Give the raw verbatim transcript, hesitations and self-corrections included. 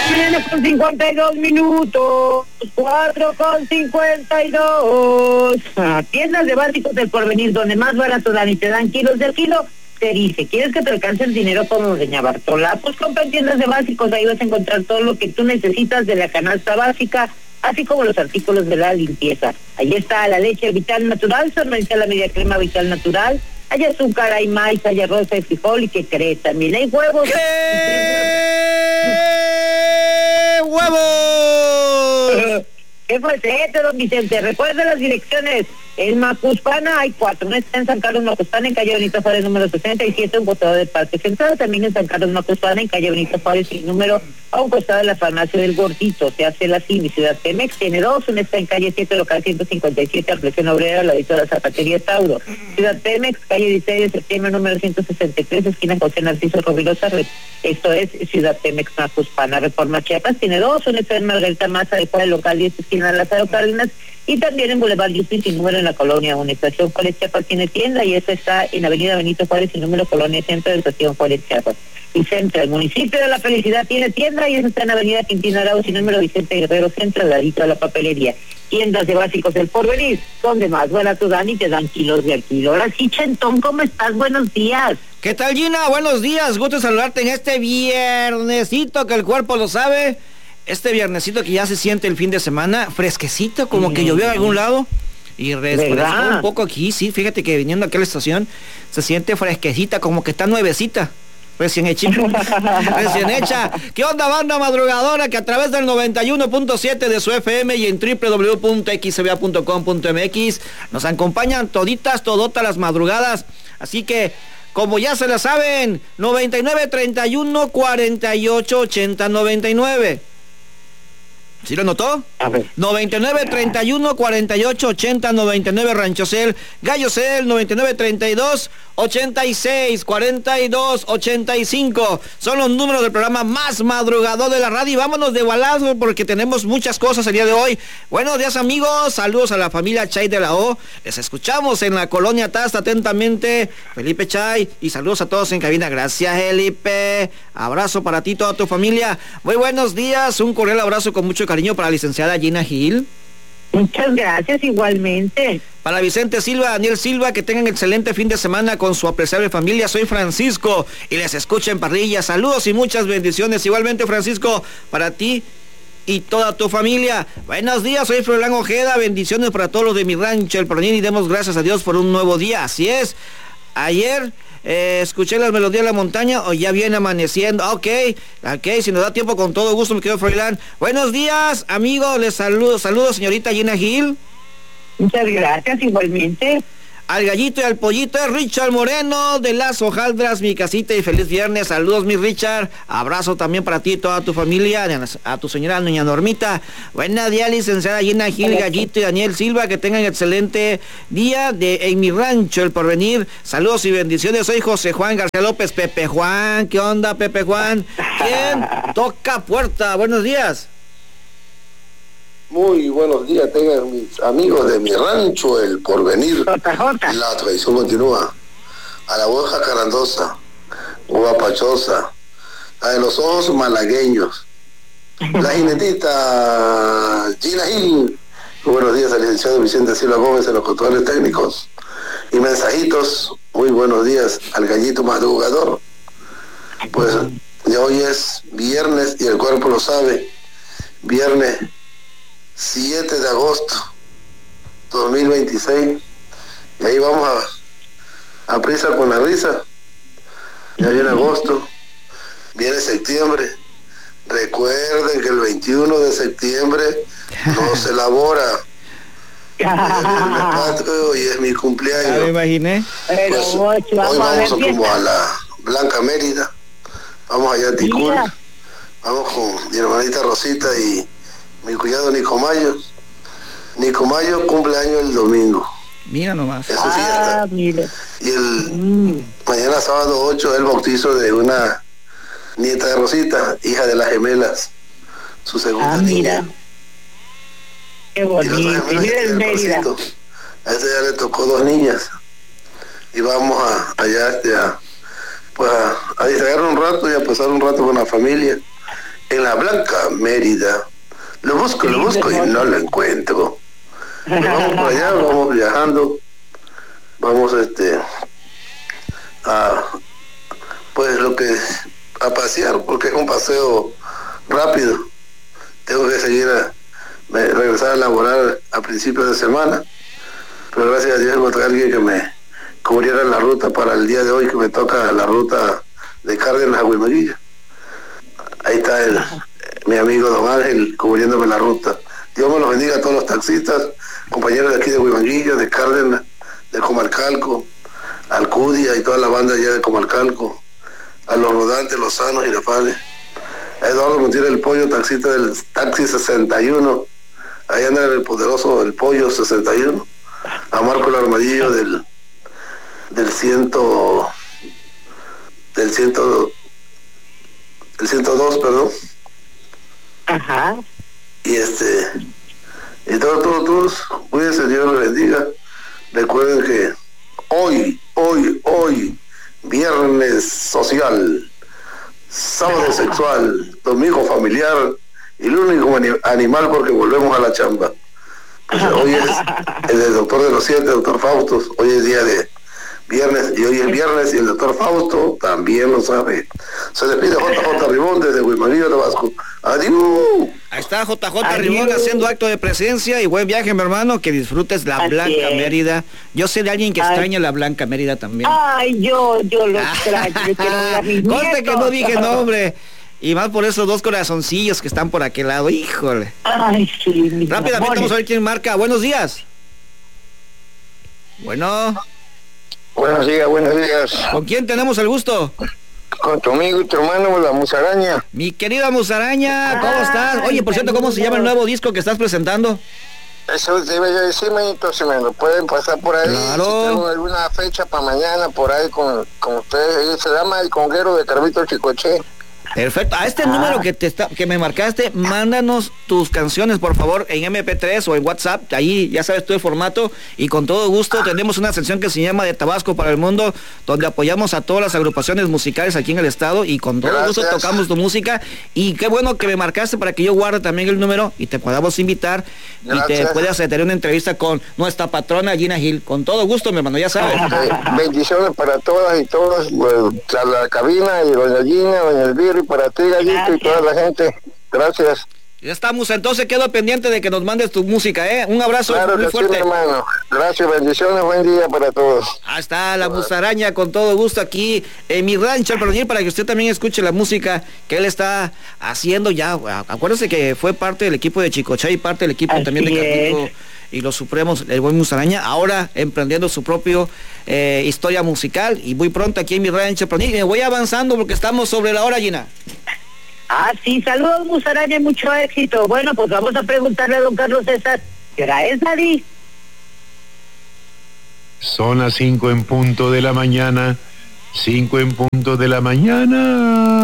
Viene con cincuenta y dos minutos, cuatro con cincuenta y dos. Ah, tiendas de básicos del Porvenir, donde más barato dan y te dan kilos del kilo. Te dice, ¿quieres que te alcance el dinero como doña Bartola? Pues compra en tiendas de básicos, ahí vas a encontrar todo lo que tú necesitas de la canasta básica, así como los artículos de la limpieza. Ahí está la leche Vital Natural, sorbencia la media crema Vital Natural, hay azúcar, hay maíz, hay arroz, hay frijol y ¿qué crees? También hay huevos. ¡Eh! ¡Huevos! ¿Qué fue esto, don Vicente? Recuerda las direcciones. En Macuspana hay cuatro. Una está en San Carlos Macuspana, en calle Benito Juárez, número sesenta y siete, un costado del Parque Central. También en San Carlos Macuspana, en calle Benito Juárez, y número a un costado de la farmacia del Gordito. Se hace la C I M y Ciudad Temex. Tiene dos. Una está en calle siete, local ciento cincuenta y siete, Presión Obrera, al ladito de la zapatería Tauro. Ciudad Temex, calle dieciséis de septiembre, número ciento sesenta y tres, esquina José Narciso Rovirosa. Esto es Ciudad Temex, Macuspana. Reforma Chiapas tiene dos. Una está en Margarita Maza, de Juárez, local diez, esquina Lázaro Cárdenas. Y también en Boulevard Yuspi, sin número, en la colonia Una. Estación Juárez Chiapas tiene tienda, y esa está en Avenida Benito Juárez, sin número, colonia Centro de Estación Juárez Chiapas. Y Centro, el municipio de La Felicidad, tiene tienda, y esa está en Avenida Quintino Arau, sin número, Vicente Guerrero Centro, al ladito de la papelería. Tiendas de básicos del Porvenir, donde más barato dan y te dan kilos de al kilo. Ahora sí, Chentón, ¿cómo estás? Buenos días. ¿Qué tal, Gina? Buenos días, gusto saludarte en este viernesito que el cuerpo lo sabe. Este viernesito que ya se siente el fin de semana, fresquecito, como mm. que llovió en algún lado. Y refrescó un poco aquí, sí, fíjate que viniendo aquí a la estación, se siente fresquecita, como que está nuevecita. Recién hecha. Recién hecha. ¿Qué onda, banda madrugadora? Que a través del noventa y uno punto siete de su F M y en doble u doble u doble u punto x c b a punto com punto m x nos acompañan toditas, todotas las madrugadas. Así que, como ya se la saben, noventa y nueve, treinta y uno, cuarenta y ocho, ochenta, noventa y nueve. ¿Sí lo notó? A ver. noventa y nueve, treinta y uno, cuarenta y ocho, ochenta, noventa y nueve, Rancho Cel, Gallo Cel, noventa y nueve, treinta y dos, ochenta y seis, cuarenta y dos, ochenta y cinco. Son los números del programa más madrugador de la radio. Y vámonos de balazo porque tenemos muchas cosas el día de hoy. Buenos días, amigos. Saludos a la familia Chay de la O. Les escuchamos en la colonia Tasta atentamente, Felipe Chay. Y saludos a todos en cabina. Gracias, Felipe. Abrazo para ti y toda tu familia. Muy buenos días. Un cordial abrazo con mucho cariño para la licenciada Gina Gil. Muchas gracias, igualmente. Para Vicente Silva, Daniel Silva, que tengan excelente fin de semana con su apreciable familia. Soy Francisco y les escucho en parrilla. Saludos y muchas bendiciones. Igualmente, Francisco, para ti y toda tu familia. Buenos días, soy Froilán Ojeda. Bendiciones para todos los de mi rancho, el Porvenir, y demos gracias a Dios por un nuevo día. Así es. Ayer eh, escuché las melodías de la montaña, o ya viene amaneciendo. Ok, ok, si nos da tiempo, con todo gusto, me quedo Froilán. Buenos días, amigos, les saludo, saludos, señorita Gina Gil. Muchas gracias, igualmente. Al gallito y al pollito es Richard Moreno de Las Hojaldras, mi casita, y feliz viernes. Saludos, mi Richard. Abrazo también para ti y toda tu familia, a tu señora doña Normita. Buenos días, licenciada Gina Gil, Gallito y Daniel Silva, que tengan excelente día de en mi rancho, el Porvenir. Saludos y bendiciones. Soy José Juan García López. Pepe Juan, ¿qué onda, Pepe Juan? ¿Quién toca puerta? Buenos días. Muy buenos días, tengan mis amigos de mi rancho, el Porvenir. J J. La tradición continúa. A la voz jacarandosa, guapachosa, a de los ojos malagueños, la jinetita Gina Gil. Muy buenos días al licenciado Vicente Silva Gómez en los controles técnicos. Y mensajitos, muy buenos días al gallito madrugador. Pues de hoy es viernes y el cuerpo lo sabe. Viernes siete de agosto dos mil veintiséis, y ahí vamos a, a prisa con la risa. Ya viene agosto, viene septiembre. Recuerden que el veintiuno de septiembre no se elabora. Y es mi cumpleaños. Ya me imaginé. Pues, hoy vamos como a la Blanca Mérida, vamos allá a Ticul, vamos con mi hermanita Rosita y mi cuñado Nicomayo. Nicomayo cumple año el domingo. Mira nomás. Es su fiesta. Ah, mira. Y el Mm. mañana sábado ocho el bautizo de una nieta de Rosita, hija de las gemelas, su segunda Ah, niña. mira. Qué bonito. Y mira en Mérida. A ese ya le tocó dos niñas. Y vamos a, allá este, a, pues a, a distraer un rato y a pasar un rato con la familia. en la Blanca Mérida. Lo busco, lo busco y no lo encuentro. Pues vamos por allá, vamos viajando, vamos este a pues lo que a pasear, porque es un paseo rápido. Tengo que seguir a me, regresar a laborar a principios de semana, pero gracias a Dios encontré a alguien que me cubriera la ruta para el día de hoy, que me toca la ruta de Cárdenas a Huimaguilla. Ahí está el, mi amigo Don Ángel cubriéndome la ruta. Dios me los bendiga a todos los taxistas, compañeros de aquí de Huimanguillo, de Cárdenas, de Comalcalco, Alcudia y toda la banda allá de Comalcalco, a los rodantes, los sanos y Rafales, a Eduardo Montiel el Pollo, taxista del taxi sesenta y uno, ahí anda el poderoso el Pollo sesenta y uno, a Marco el Armadillo del del ciento del ciento del ciento dos, perdón. Ajá. Y este y todos, todos, todos, cuídense, Dios los bendiga. Recuerden que hoy, hoy, hoy, viernes social, sábado sexual, domingo familiar y el único animal porque volvemos a la chamba. Pues hoy es el doctor de los siete, doctor Fausto, hoy es día de viernes y hoy es viernes y el doctor Fausto también lo sabe. Se despide J J Ribón desde Huimaguillo, Tabasco. Adiós. Ahí está J J Ribón haciendo acto de presencia y buen viaje, mi hermano, que disfrutes la Así Blanca es. Mérida. Yo sé de alguien que Ay. extraña la Blanca Mérida también. Ay, yo, yo lo extraño. Yo quiero ver a mis Conste que no nietos. dije nombre. Y más por esos dos corazoncillos que están por aquel lado. Híjole. Ay, sí, mis Rápidamente amores. vamos a ver quién marca. Buenos días. Bueno, Buenos días, buenos días. ¿con quién tenemos el gusto? Con tu amigo y tu hermano, la musaraña. Mi querida Musaraña, ¿cómo Ay, estás? Oye, por cierto, ¿cómo se llama el nuevo disco que estás presentando? Eso debe yo decirme, entonces me lo pueden pasar por ahí. Claro. Si tengo alguna fecha para mañana por ahí con, con ustedes. Se llama El Conguero de Carvito Chicoche. Perfecto. A este número que te está, que me marcaste, mándanos tus canciones, por favor, en eme pe tres o en WhatsApp. Ahí ya sabes tú el formato. Y con todo gusto tenemos una sección que se llama De Tabasco para el Mundo, donde apoyamos a todas las agrupaciones musicales aquí en el estado. Y con todo Gracias. gusto tocamos tu música. Y qué bueno que me marcaste para que yo guarde también el número y te podamos invitar. Y te Gracias. puedas tener una entrevista con nuestra patrona Gina Gil. Con todo gusto, mi hermano, ya sabes. Eh, bendiciones para todas y todos, pues, a la cabina y doña Gina, doña Elvira y para ti, Gallito, y Gracias. toda la gente. Gracias. Ya estamos, entonces quedo pendiente de que nos mandes tu música, ¿eh? Un abrazo Claro muy que sí, fuerte. mi hermano. Gracias, bendiciones, buen día para todos. Ahí está la musaraña con todo gusto aquí en mi rancho, el Perdonil, para que usted también escuche la música que él está haciendo ya. Acuérdese que fue parte del equipo de Chicoche y parte del equipo Así también de Carlito es. y los Supremos, el buen Musaraña, ahora emprendiendo su propio eh, historia musical y muy pronto aquí en mi rancho, el Perdonil. Me voy avanzando porque estamos sobre la hora, Gina. Ah, sí, saludos, Musaraña, y mucho éxito. Bueno, pues vamos a preguntarle a don Carlos César, ¿qué hora es, David? Son las cinco en punto de la mañana. Cinco en punto de la mañana.